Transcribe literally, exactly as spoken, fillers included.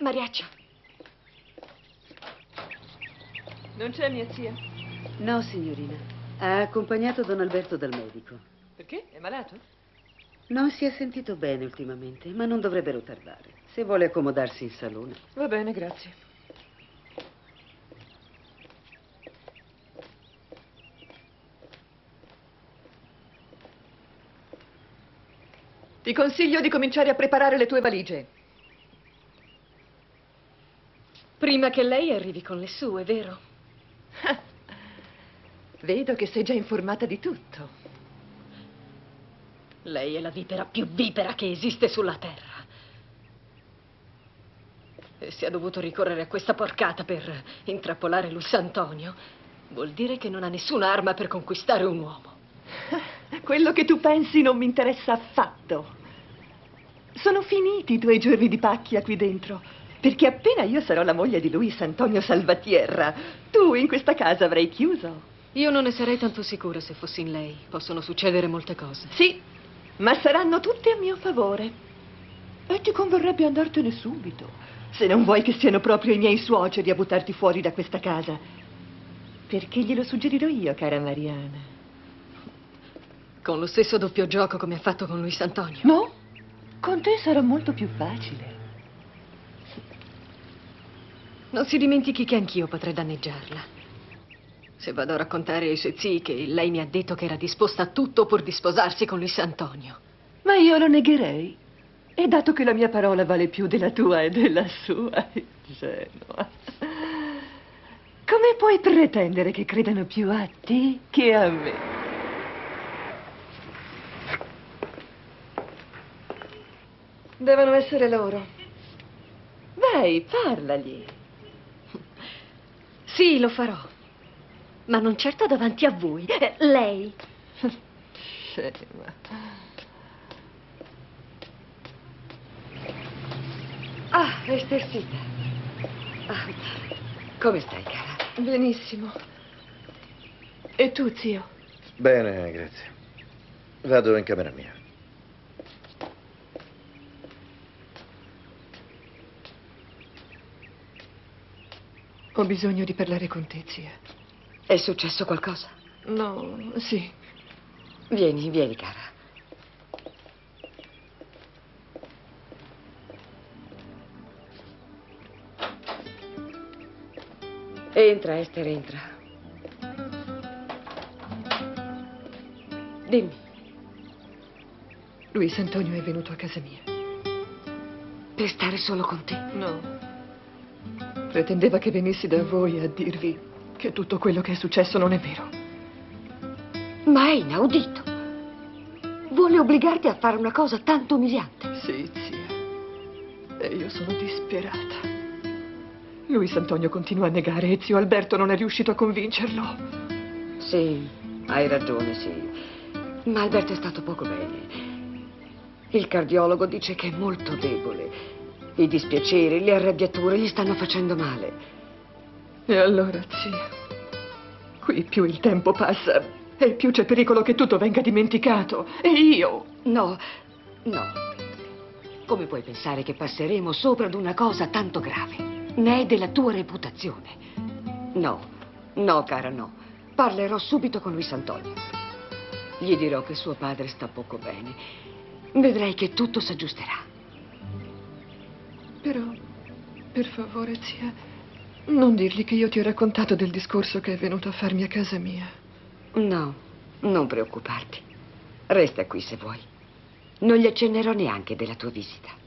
Mariaccia. Non c'è mia zia? No, signorina. Ha accompagnato Don Alberto dal medico. Perché? È malato? Non si è sentito bene ultimamente, ma non dovrebbero tardare. Se vuole accomodarsi in salone. Va bene, grazie. Ti consiglio di cominciare a preparare le tue valigie. Prima che lei arrivi con le sue, vero? Vedo che sei già informata di tutto. Lei è la vipera più vipera che esiste sulla terra. E se ha dovuto ricorrere a questa porcata per intrappolare Luis Antonio, vuol dire che non ha nessuna arma per conquistare un uomo. Quello che tu pensi non mi interessa affatto. Sono finiti i tuoi giorni di pacchia qui dentro, perché appena io sarò la moglie di Luis Antonio Salvatierra, tu in questa casa avrai chiuso. Io non ne sarei tanto sicura se fossi in lei. Possono succedere molte cose. Sì, ma saranno tutte a mio favore. E ti converrebbe andartene subito, se non vuoi che siano proprio i miei suoceri a buttarti fuori da questa casa. Perché glielo suggerirò io, cara Mariana. Con lo stesso doppio gioco come ha fatto con Luis Antonio. No, con te sarà molto più facile. Non si dimentichi che anch'io potrei danneggiarla. Se vado a raccontare ai suoi zii che lei mi ha detto che era disposta a tutto pur di sposarsi con Luis Antonio. Ma io lo negherei. E dato che la mia parola vale più della tua e della sua, ingenua, come puoi pretendere che credano più a te che a me? Devono essere loro. Vai, parlagli. Sì, lo farò. Ma non certo davanti a voi. Eh, lei. Scema. Ah, Estersita. Ah, come stai, cara? Benissimo. E tu, zio? Bene, grazie. Vado in camera mia. Ho bisogno di parlare con te, zia. È successo qualcosa? No, sì. Vieni, vieni, cara. Entra, Esther, entra. Dimmi. Luis Antonio è venuto a casa mia. Per stare solo con te? No. Pretendeva che venissi da voi a dirvi che tutto quello che è successo non è vero. Ma è inaudito. Vuole obbligarti a fare una cosa tanto umiliante. Sì, zia. E io sono disperata. Luis Antonio continua a negare e zio Alberto non è riuscito a convincerlo. Sì, hai ragione, sì. Ma Alberto è stato poco bene. Il cardiologo dice che è molto debole. I dispiaceri, le arrabbiature gli stanno facendo male. E allora, zia, qui più il tempo passa e più c'è pericolo che tutto venga dimenticato. E io... No, no. Come puoi pensare che passeremo sopra ad una cosa tanto grave? Ne è della tua reputazione. No, no, cara, no. Parlerò subito con Luis Antonio. Gli dirò che suo padre sta poco bene. Vedrai che tutto si aggiusterà. Però, per favore, zia, non dirgli che io ti ho raccontato del discorso che è venuto a farmi a casa mia. No, non preoccuparti. Resta qui se vuoi. Non gli accennerò neanche della tua visita.